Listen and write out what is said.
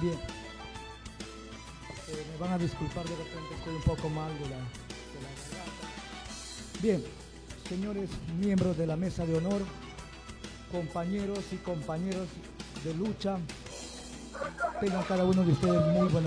Bien. Me van a disculpar, de repente estoy un poco mal de la garganta. Bien, señores miembros de la mesa de honor, compañeros y compañeras de lucha, tengan cada uno de ustedes muy buenas